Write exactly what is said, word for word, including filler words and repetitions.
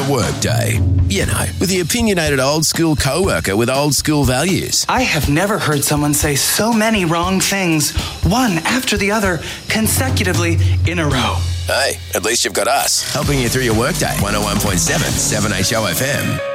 The Workday. You know, with the opinionated old school co-worker with old school values. I have never heard someone say so many wrong things, one after the other, consecutively in a row. Hey, at least you've got us, helping you through your workday. one oh one point seven, seven H O F M.